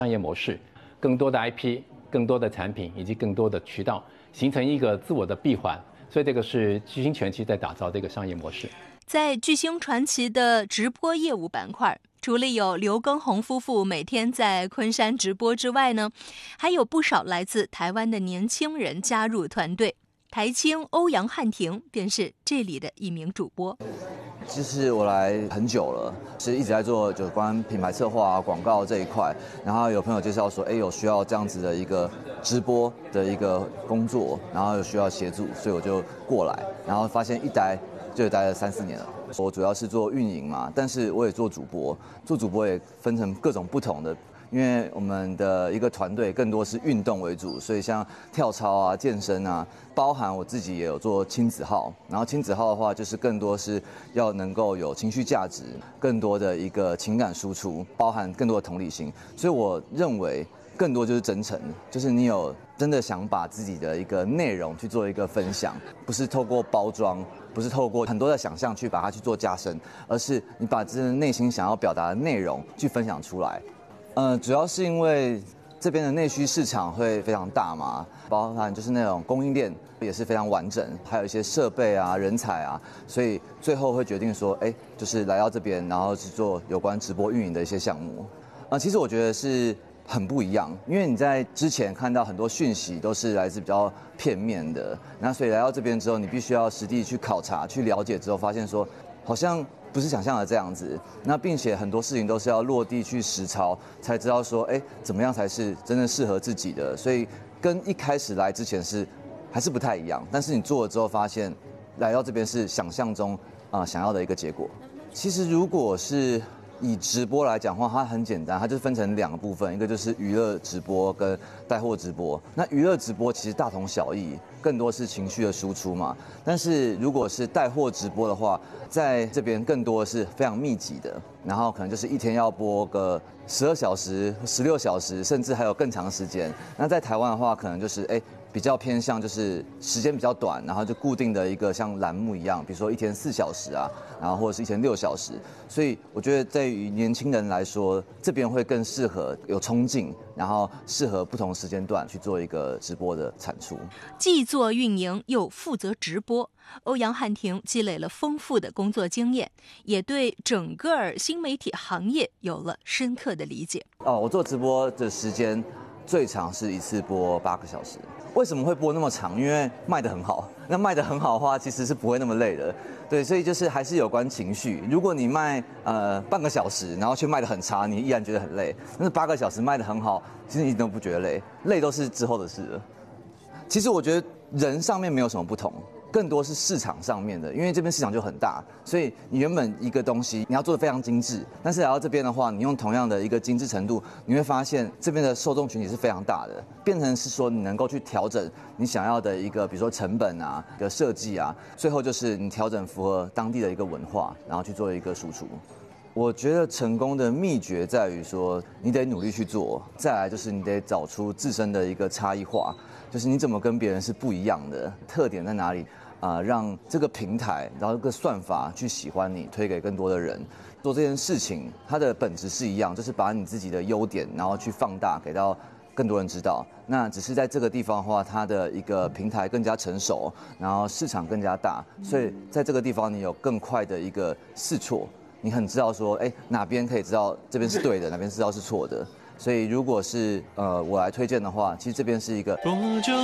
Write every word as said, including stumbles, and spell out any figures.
商业模式，更多的 I P、更多的产品以及更多的渠道，形成一个自我的闭环。所以这个是巨星传奇在打造的一个商业模式。 在巨星传奇的直播业务板块，除了有刘畊宏夫妇每天在昆山直播之外呢，还有不少来自台湾的年轻人加入团队。台青欧阳汉庭便是这里的一名主播。 其实我来很久了，是一直在做有关品牌策划啊、广告这一块。然后有朋友介绍说，哎，有需要这样子的一个直播的一个工作，然后有需要协助，所以我就过来。然后发现一待就待了三四年了。我主要是做运营嘛，但是我也做主播，做主播也分成各种不同的。因为我们的一个团队更多是运动为主，所以像跳操啊、健身啊，包含我自己也有做亲子号。然后亲子号的话，就是更多是要能够有情绪价值，更多的一个情感输出，包含更多的同理心。所以我认为更多就是真诚，就是你有真的想把自己的一个内容去做一个分享，不是透过包装，不是透过很多的想象去把它去做加深，而是你把真的内心想要表达的内容去分享出来。呃，主要是因为这边的内需市场会非常大嘛，包含就是那种供应链也是非常完整，还有一些设备啊、人才啊，所以最后会决定说，哎，就是来到这边，然后去做有关直播运营的一些项目。呃，其实我觉得是很不一样，因为你在之前看到很多讯息都是来自比较片面的，那所以来到这边之后，你必须要实地去考察、去了解之后，发现说好像不是想象的这样子，那并且很多事情都是要落地去实操，才知道说，哎，怎么样才是真正适合自己的。所以跟一开始来之前是还是不太一样，但是你做了之后发现，来到这边是想象中啊、呃、想要的一个结果。其实如果是以直播来讲的话，它很简单，它就分成两个部分，一个就是娱乐直播跟带货直播。那娱乐直播其实大同小异，更多是情绪的输出嘛。但是如果是带货直播的话，在这边更多是非常密集的，然后可能就是一天要播个十二小时、十六小时，甚至还有更长时间。那在台湾的话，可能就是哎。比较偏向就是时间比较短，然后就固定的一个像栏目一样，比如说一天四小时啊，然后或者是一天六小时。所以我觉得对于年轻人来说，这边会更适合有冲劲，然后适合不同时间段去做一个直播的产出。 既做运营又负责直播，欧阳汉庭积累了丰富的工作经验，也对整个新媒体行业有了深刻的理解。 哦，我做直播的时间最长是一次播八个小时。为什么会播那么长？因为卖得很好。那卖得很好的话，其实是不会那么累的。对，所以就是还是有关情绪。如果你卖呃半个小时，然后却卖得很差，你依然觉得很累。但是八个小时卖得很好，其实你都不觉得累，累都是之后的事了。其实我觉得人上面没有什么不同。更多是市场上面的，因为这边市场就很大，所以你原本一个东西你要做得非常精致，但是来到这边的话，你用同样的一个精致程度，你会发现这边的受众群体是非常大的，变成是说你能够去调整你想要的一个，比如说成本啊、一个设计啊，最后就是你调整符合当地的一个文化，然后去做一个输出。我觉得成功的秘诀在于说，你得努力去做，再来就是你得找出自身的一个差异化，就是你怎么跟别人是不一样的，特点在哪里啊、呃？让这个平台，然后这个算法去喜欢你，推给更多的人。做这件事情，它的本质是一样，就是把你自己的优点，然后去放大，给到更多人知道。那只是在这个地方的话，它的一个平台更加成熟，然后市场更加大，所以在这个地方你有更快的一个试错。你很知道说，哎，哪边可以知道这边是对的，哪边知道是错的。所以如果是呃我来推荐的话，其实这边是一个。